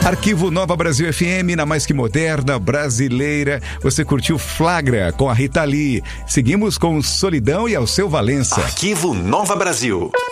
Arquivo Nova Brasil FM, na mais que moderna, brasileira. Você curtiu Flagra com a Rita Lee. Seguimos com Solidão e Alceu Valença. Arquivo Nova Brasil.